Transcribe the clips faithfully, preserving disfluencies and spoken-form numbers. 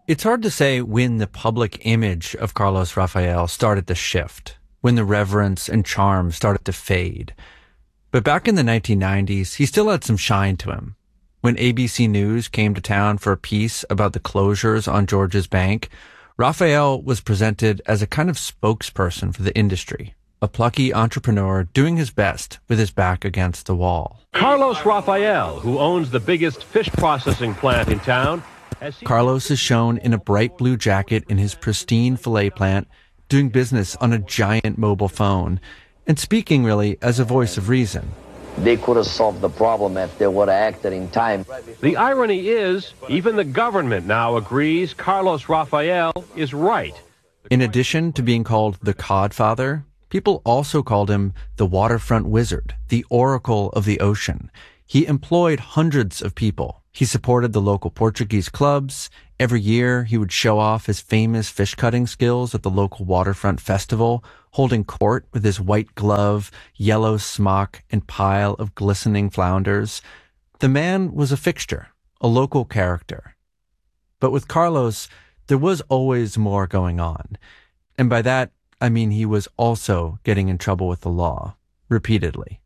It's hard to say when the public image of Carlos Rafael started to shift, when the reverence and charm started to fade. But back in the nineteen nineties, he still had some shine to him. When A B C News came to town for a piece about the closures on George's Bank, Rafael was presented as a kind of spokesperson for the industry, a plucky entrepreneur doing his best with his back against the wall. Carlos Rafael, who owns the biggest fish processing plant in town. Carlos is shown in a bright blue jacket in his pristine fillet plant, doing business on a giant mobile phone, and speaking really as a voice of reason. They could have solved the problem if they would have acted in time. The irony is, even the government now agrees Carlos Rafael is right. In addition to being called the Codfather, people also called him the waterfront wizard, the oracle of the ocean. He employed hundreds of people. He supported the local Portuguese clubs. Every year, he would show off his famous fish cutting skills at the local waterfront festival, holding court with his white glove, yellow smock, and pile of glistening flounders. The man was a fixture, a local character. But with Carlos, there was always more going on. And by that, I mean he was also getting in trouble with the law, repeatedly.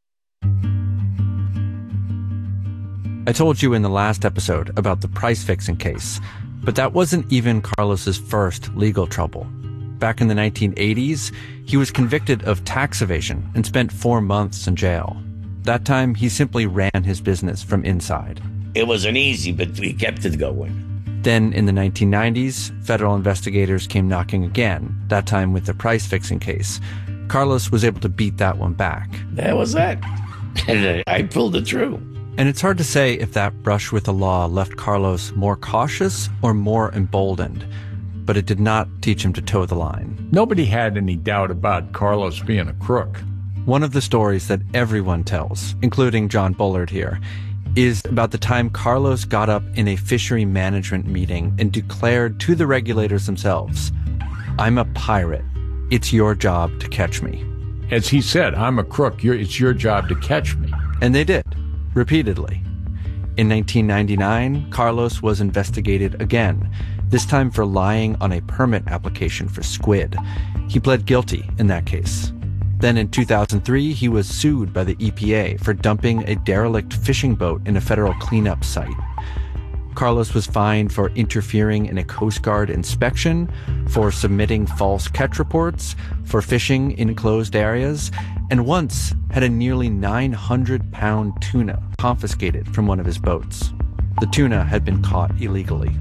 I told you in the last episode about the price-fixing case, but that wasn't even Carlos's first legal trouble. Back in the nineteen eighties, he was convicted of tax evasion and spent four months in jail. That time, he simply ran his business from inside. It wasn't easy, but we kept it going. Then, in the nineteen nineties, federal investigators came knocking again, that time with the price-fixing case. Carlos was able to beat that one back. That was that. And I pulled it through. And it's hard to say if that brush with the law left Carlos more cautious or more emboldened, but it did not teach him to toe the line. Nobody had any doubt about Carlos being a crook. One of the stories that everyone tells, including John Bullard here, is about the time Carlos got up in a fishery management meeting and declared to the regulators themselves, "I'm a pirate. It's your job to catch me." As he said, I'm a crook. You're, it's your job to catch me. And they did. Repeatedly. In nineteen ninety-nine, Carlos was investigated again, this time for lying on a permit application for squid. He pled guilty in that case. Then in two thousand three, he was sued by the E P A for dumping a derelict fishing boat in a federal cleanup site. Carlos was fined for interfering in a Coast Guard inspection, for submitting false catch reports, for fishing in closed areas, and once had a nearly nine hundred pound tuna confiscated from one of his boats. The tuna had been caught illegally.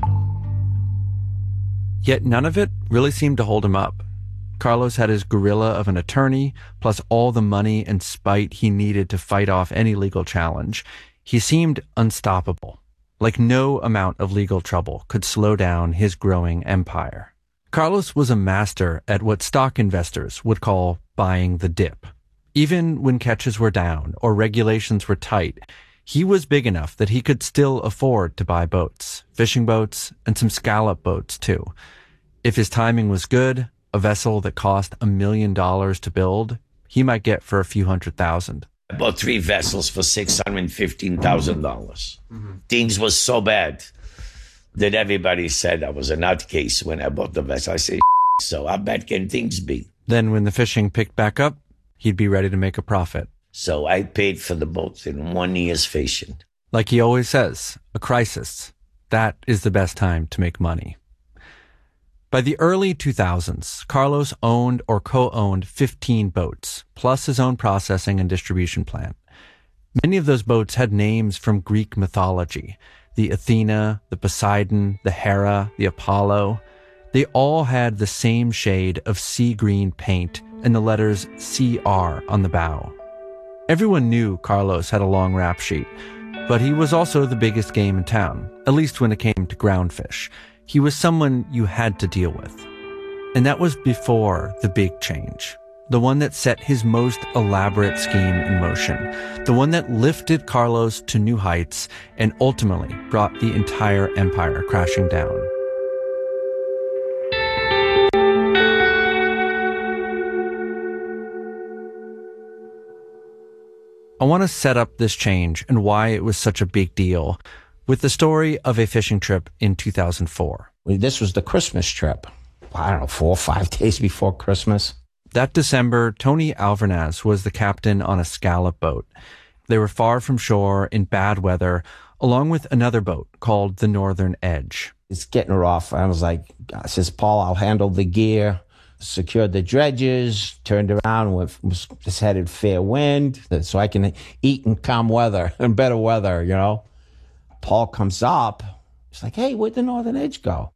Yet none of it really seemed to hold him up. Carlos had his gorilla of an attorney, plus all the money and spite he needed to fight off any legal challenge. He seemed unstoppable. Like no amount of legal trouble could slow down his growing empire. Carlos was a master at what stock investors would call buying the dip. Even when catches were down or regulations were tight, he was big enough that he could still afford to buy boats, fishing boats, and some scallop boats too. If his timing was good, a vessel that cost a million dollars to build, he might get for a few hundred thousand. I bought three vessels for six hundred fifteen thousand dollars. Mm-hmm. Things was so bad that everybody said I was a nutcase when I bought the vessel. I say, so how bad can things be? Then when the fishing picked back up, he'd be ready to make a profit. So I paid for the boat in one year's fishing. Like he always says, a crisis, that is the best time to make money. By the early two thousands, Carlos owned or co-owned fifteen boats, plus his own processing and distribution plant. Many of those boats had names from Greek mythology: the Athena, the Poseidon, the Hera, the Apollo. They all had the same shade of sea green paint and the letters C R on the bow. Everyone knew Carlos had a long rap sheet, but he was also the biggest game in town, at least when it came to groundfish. He was someone you had to deal with. And that was before the big change, the one that set his most elaborate scheme in motion, the one that lifted Carlos to new heights and ultimately brought the entire empire crashing down. I want to set up this change and why it was such a big deal with the story of a fishing trip in two thousand four. This was the Christmas trip. I don't know, four or five days before Christmas. That December, Tony Alvarnaz was the captain on a scallop boat. They were far from shore in bad weather, along with another boat called the Northern Edge. It's getting rough. I was like, I says, Paul, I'll handle the gear. Secured the dredges, turned around, with, was just headed fair wind, so I can eat in calm weather and better weather, you know. Paul comes up. He's like, hey, where'd the Northern Edge go?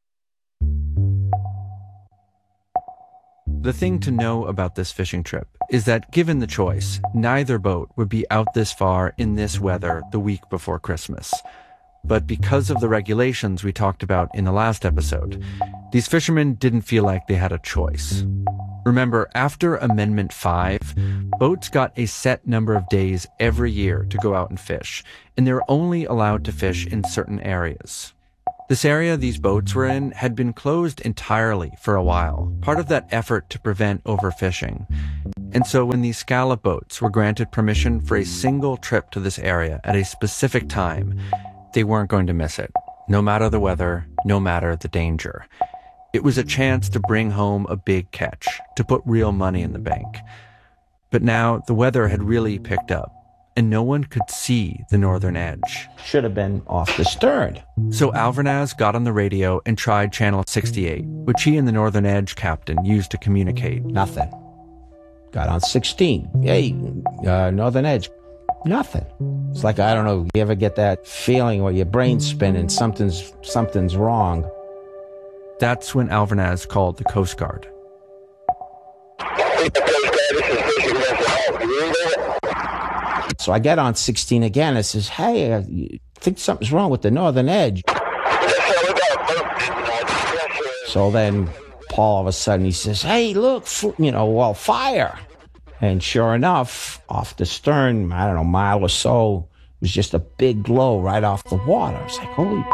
The thing to know about this fishing trip is that given the choice, neither boat would be out this far in this weather the week before Christmas. But because of the regulations we talked about in the last episode, these fishermen didn't feel like they had a choice. Remember, after Amendment five, boats got a set number of days every year to go out and fish, and they were only allowed to fish in certain areas. This area these boats were in had been closed entirely for a while, part of that effort to prevent overfishing. And so when these scallop boats were granted permission for a single trip to this area at a specific time, they weren't going to miss it, no matter the weather, no matter the danger. It was a chance to bring home a big catch, to put real money in the bank. But now the weather had really picked up, and no one could see the Northern Edge. Should have been off the stern. So Alvarnaz got on the radio and tried Channel sixty-eight, which he and the Northern Edge captain used to communicate. Nothing. Got on sixteen. Hey, uh, Northern Edge. Nothing. It's like, I don't know, you ever get that feeling where your brain's spinning, something's, something's wrong. That's when Alvarnaz called the Coast Guard. So I get on sixteen again. It says, hey, I think something's wrong with the Northern Edge. So then Paul, all of a sudden, he says, hey, look, you know, well, fire. And sure enough, off the stern, I don't know, a mile or so, was just a big glow right off the water. It's like, holy...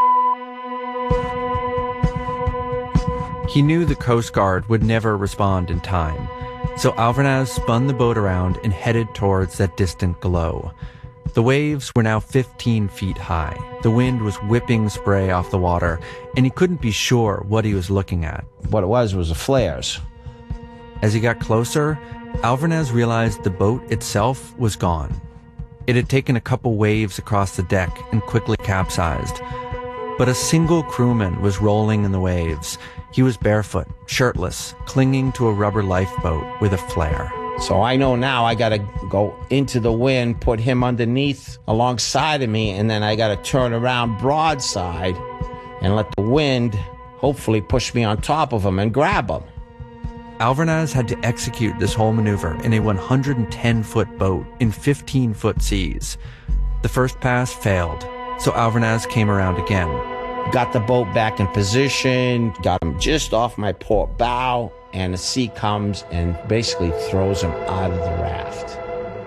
He knew the Coast Guard would never respond in time, so Alvarnaz spun the boat around and headed towards that distant glow. The waves were now fifteen feet high. The wind was whipping spray off the water, and he couldn't be sure what he was looking at. What it was was the flares. As he got closer, Alvarnaz realized the boat itself was gone. It had taken a couple waves across the deck and quickly capsized. But a single crewman was rolling in the waves. He was barefoot, shirtless, clinging to a rubber lifeboat with a flare. So I know now I got to go into the wind, put him underneath alongside of me, and then I got to turn around broadside and let the wind hopefully push me on top of him and grab him. Alvarnaz had to execute this whole maneuver in a one hundred ten foot boat in fifteen foot seas. The first pass failed, so Alvarnaz came around again. Got the boat back in position, got him just off my port bow, and the sea comes and basically throws him out of the raft.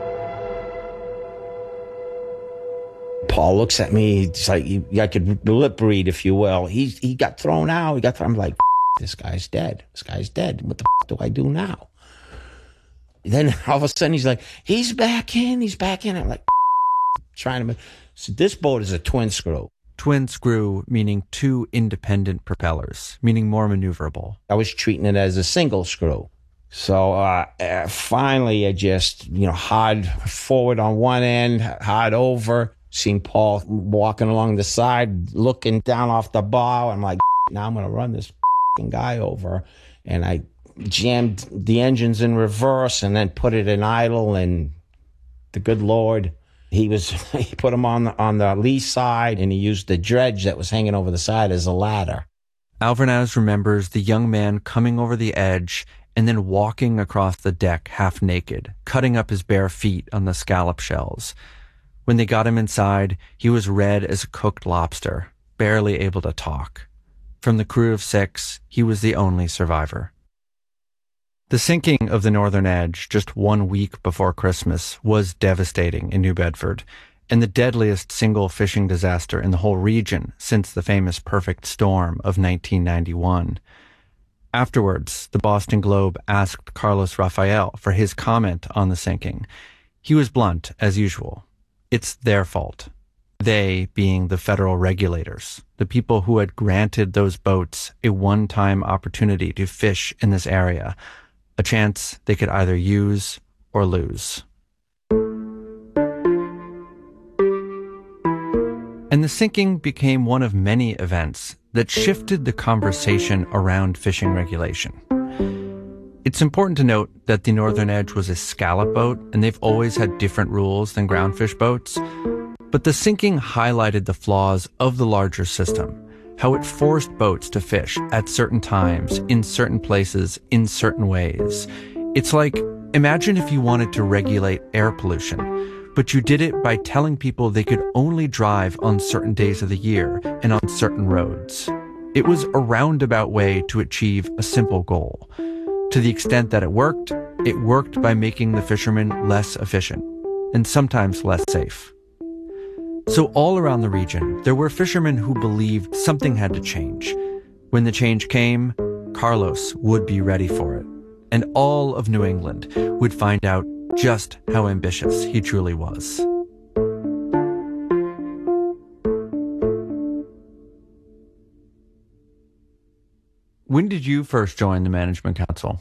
Paul looks at me, it's like I could lip read, if you will. He he got thrown out. He got thrown. I'm like, this guy's dead. This guy's dead. What the f- do I do now? Then all of a sudden he's like, he's back in. He's back in. I'm like, trying to. So this boat is a twin screw. Twin screw meaning two independent propellers, meaning more maneuverable. I was treating it as a single screw. So uh, uh, finally, I just, you know, hard forward on one end, hard over. Seen Paul walking along the side, looking down off the bow. I'm like, now I'm going to run this guy over. And I jammed the engines in reverse and then put it in idle. And the good Lord, he was, he put him on the, on the lee side, and he used the dredge that was hanging over the side as a ladder. Alvarnaz remembers the young man coming over the edge and then walking across the deck half naked, cutting up his bare feet on the scallop shells. When they got him inside, he was red as a cooked lobster, barely able to talk. From the crew of six, he was the only survivor. The sinking of the Northern Edge just one week before Christmas was devastating in New Bedford, and the deadliest single fishing disaster in the whole region since the famous perfect storm of nineteen ninety-one. Afterwards, the Boston Globe asked Carlos Rafael for his comment on the sinking. He was blunt, as usual. It's their fault. They being the federal regulators, the people who had granted those boats a one-time opportunity to fish in this area, a chance they could either use or lose. And the sinking became one of many events that shifted the conversation around fishing regulation. It's important to note that the Northern Edge was a scallop boat, and they've always had different rules than groundfish boats. But the sinking highlighted the flaws of the larger system, how it forced boats to fish at certain times, in certain places, in certain ways. It's like, imagine if you wanted to regulate air pollution, but you did it by telling people they could only drive on certain days of the year and on certain roads. It was a roundabout way to achieve a simple goal. To the extent that it worked, it worked by making the fishermen less efficient, and sometimes less safe. So all around the region, there were fishermen who believed something had to change. When the change came, Carlos would be ready for it, and all of New England would find out just how ambitious he truly was. When did you first join the Management Council?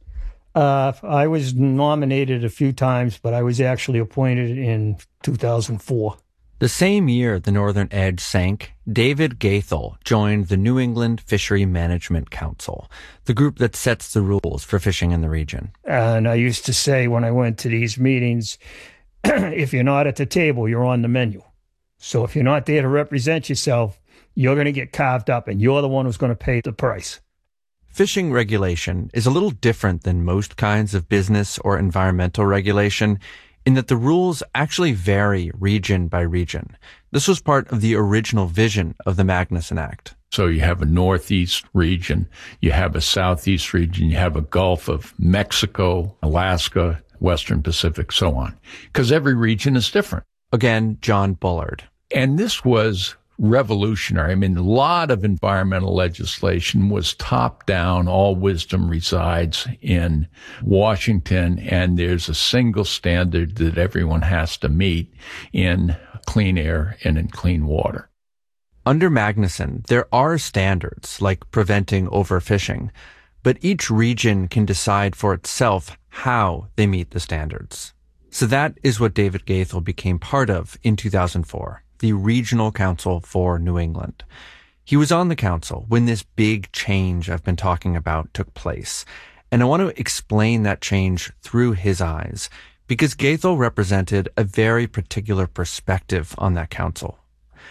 Uh, I was nominated a few times, but I was actually appointed in two thousand four. The same year the Northern Edge sank, David Gaithel joined the New England Fishery Management Council, the group that sets the rules for fishing in the region. And I used to say when I went to these meetings, if you're not at the table, you're on the menu. So if you're not there to represent yourself, you're going to get carved up, and you're the one who's going to pay the price. Fishing regulation is a little different than most kinds of business or environmental regulation in that the rules actually vary region by region. This was part of the original vision of the Magnuson Act. So you have a northeast region, you have a southeast region, you have a Gulf of Mexico, Alaska, Western Pacific, so on. Because every region is different. Again, John Bullard. And this was revolutionary. I mean, a lot of environmental legislation was top down. All wisdom resides in Washington, and there's a single standard that everyone has to meet in clean air and in clean water. Under Magnuson, there are standards like preventing overfishing, but each region can decide for itself how they meet the standards. So that is what David Gaithel became part of in two thousand four. The Regional Council for New England. He was on the council when this big change I've been talking about took place. And I want to explain that change through his eyes, because Gaithel represented a very particular perspective on that council.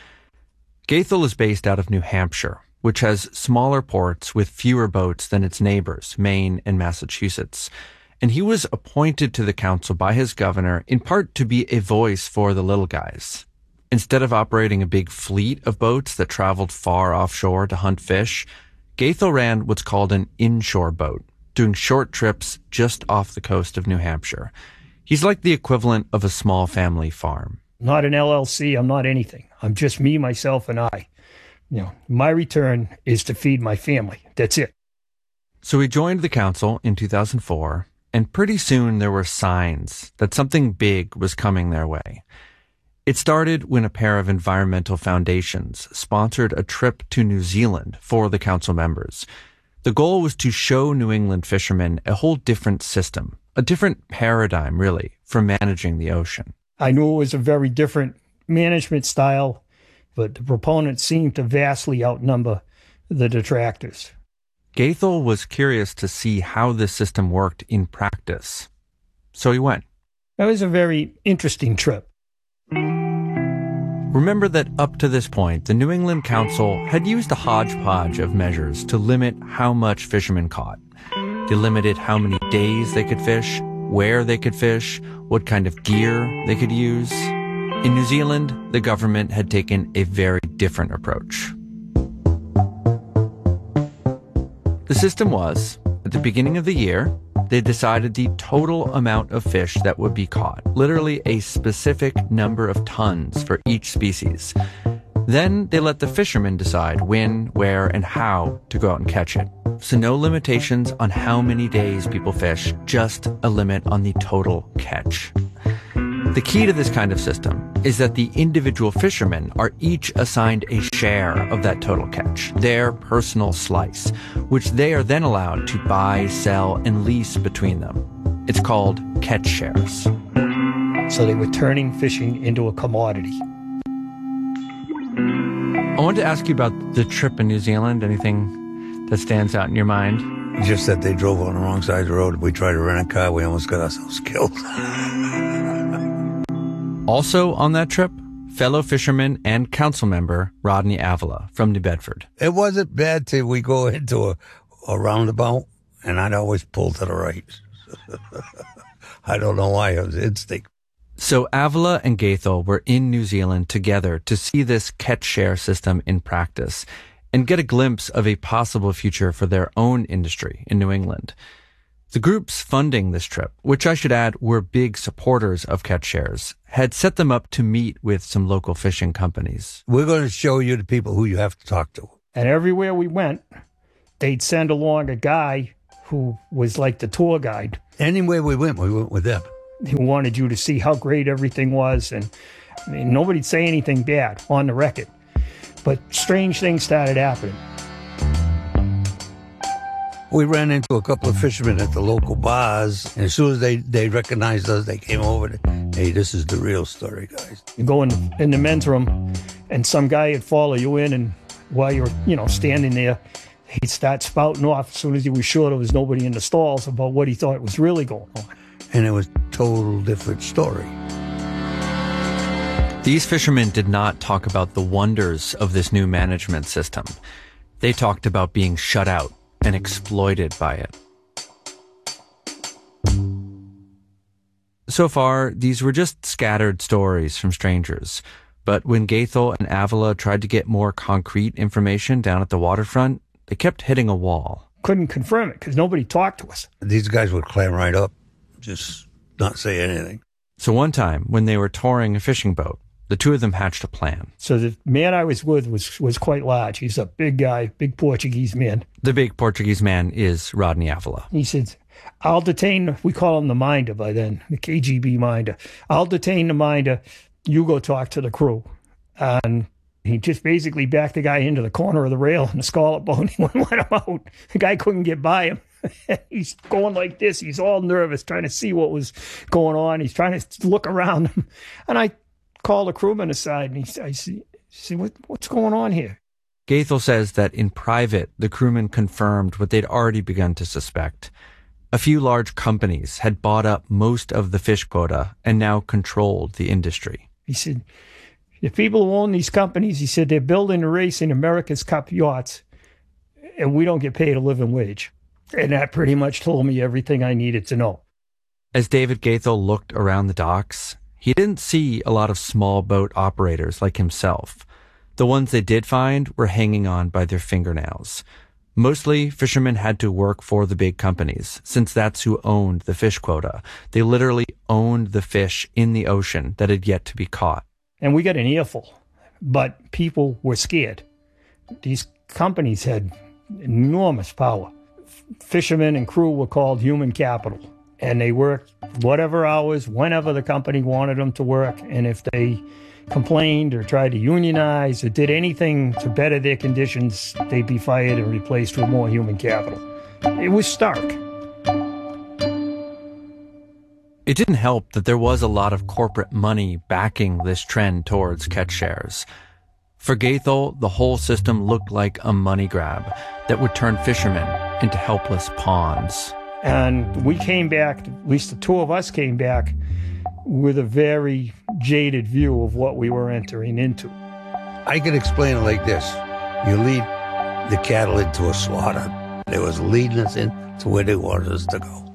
Gaithel is based out of New Hampshire, which has smaller ports with fewer boats than its neighbors, Maine and Massachusetts. And he was appointed to the council by his governor in part to be a voice for the little guys. Instead of operating a big fleet of boats that traveled far offshore to hunt fish, Gaithel ran what's called an inshore boat, doing short trips just off the coast of New Hampshire. He's like the equivalent of a small family farm. Not an L L C, I'm not anything. I'm just me, myself, and I. You know, my return is to feed my family. That's it. So he joined the council in two thousand four, and pretty soon there were signs that something big was coming their way. It started when a pair of environmental foundations sponsored a trip to New Zealand for the council members. The goal was to show New England fishermen a whole different system, a different paradigm, really, for managing the ocean. I knew it was a very different management style, but the proponents seemed to vastly outnumber the detractors. Gaithel was curious to see how this system worked in practice, so he went. That was a very interesting trip. Remember that up to this point, the New England Council had used a hodgepodge of measures to limit how much fishermen caught. They limited how many days they could fish, where they could fish, what kind of gear they could use. In New Zealand, the government had taken a very different approach. The system was, at the beginning of the year, they decided the total amount of fish that would be caught, literally a specific number of tons for each species. Then they let the fishermen decide when, where, and how to go out and catch it. So no limitations on how many days people fish, just a limit on the total catch. The key to this kind of system is that the individual fishermen are each assigned a share of that total catch, their personal slice, which they are then allowed to buy, sell, and lease between them. It's called catch shares. So they were turning fishing into a commodity. I wanted to ask you about the trip in New Zealand. Anything that stands out in your mind? Just that they drove on the wrong side of the road. We tried to rent a car. We almost got ourselves killed. Also on that trip, fellow fisherman and council member Rodney Avila from New Bedford. It wasn't bad till we go into a, a roundabout, and I'd always pull to the right. I don't know why. It was instinct. So Avila and Gaethel were in New Zealand together to see this catch share system in practice and get a glimpse of a possible future for their own industry in New England. The groups funding this trip, which I should add were big supporters of catch shares, had set them up to meet with some local fishing companies. We're going to show you the people who you have to talk to. And everywhere we went, they'd send along a guy who was like the tour guide. Anywhere we went, we went with them. Who wanted you to see how great everything was. And I mean, nobody'd say anything bad on the record. But strange things started happening. We ran into a couple of fishermen at the local bars, and as soon as they, they recognized us, they came over to, hey, this is the real story, guys. You go in, in the men's room, and some guy would follow you in, and while you're, you know, standing there, he'd start spouting off as soon as he was sure there was nobody in the stalls about what he thought was really going on. And it was a total different story. These fishermen did not talk about the wonders of this new management system. They talked about being shut out and exploited by it. So far, these were just scattered stories from strangers. But when Gaethel and Avila tried to get more concrete information down at the waterfront, they kept hitting a wall. Couldn't confirm it because nobody talked to us. These guys would clam right up, just not say anything. So one time, when they were touring a fishing boat, the two of them hatched a plan. So the man I was with was, was quite large. He's a big guy, big Portuguese man. The big Portuguese man is Rodney Avila. He said, I'll detain, we call him the minder by then, the K G B minder. I'll detain the minder. You go talk to the crew. And he just basically backed the guy into the corner of the rail in the scarlet boat and he wouldn't let him out. The guy couldn't get by him. He's going like this. He's all nervous, trying to see what was going on. He's trying to look around him. And I called the crewman aside and he, I said, what, what's going on here? Gaethel says that in private, the crewman confirmed what they'd already begun to suspect. A few large companies had bought up most of the fish quota and now controlled the industry. He said, the people who own these companies, he said, they're building and racing America's Cup yachts, and we don't get paid a living wage. And that pretty much told me everything I needed to know. As David Gaethel looked around the docks, he didn't see a lot of small boat operators like himself. The ones they did find were hanging on by their fingernails. Mostly, fishermen had to work for the big companies, since that's who owned the fish quota. They literally owned the fish in the ocean that had yet to be caught. And we got an earful, but people were scared. These companies had enormous power. Fishermen and crew were called human capital, and they worked whatever hours, whenever the company wanted them to work. And if they complained or tried to unionize or did anything to better their conditions, they'd be fired and replaced with more human capital. It was stark. It didn't help that there was a lot of corporate money backing this trend towards catch shares. For Gaethel, the whole system looked like a money grab that would turn fishermen into helpless pawns. And we came back, at least the two of us came back, with a very jaded view of what we were entering into. I could explain it like this. You lead the cattle into a slaughter. They was leading us into where they wanted us to go.